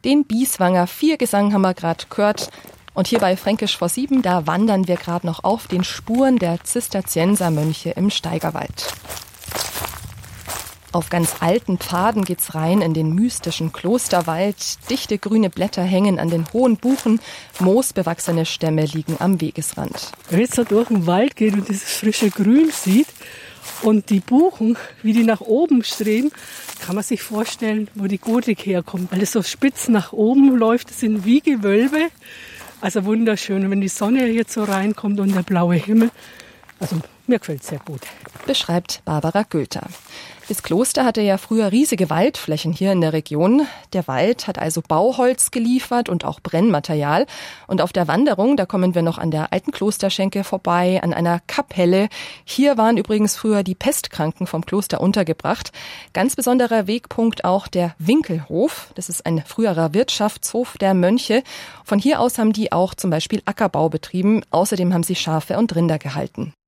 Den Bieswanger Viergesang haben wir gerade gehört. Und hier bei Fränkisch vor 7, da wandern wir gerade noch auf den Spuren der Zisterziensermönche im Steigerwald. Auf ganz alten Pfaden geht's rein in den mystischen Klosterwald. Dichte grüne Blätter hängen an den hohen Buchen. Moosbewachsene Stämme liegen am Wegesrand. Wenn man jetzt so durch den Wald geht und dieses frische Grün sieht und die Buchen, wie die nach oben streben, kann man sich vorstellen, wo die Gotik herkommt. Weil es so spitz nach oben läuft, das sind wie Gewölbe. Also wunderschön. Und wenn die Sonne jetzt so reinkommt und der blaue Himmel, also mir gefällt es sehr gut. Beschreibt Barbara Gülter. Das Kloster hatte ja früher riesige Waldflächen hier in der Region. Der Wald hat also Bauholz geliefert und auch Brennmaterial. Und auf der Wanderung, da kommen wir noch an der alten Klosterschenke vorbei, an einer Kapelle. Hier waren übrigens früher die Pestkranken vom Kloster untergebracht. Ganz besonderer Wegpunkt auch der Winkelhof. Das ist ein früherer Wirtschaftshof der Mönche. Von hier aus haben die auch zum Beispiel Ackerbau betrieben. Außerdem haben sie Schafe und Rinder gehalten.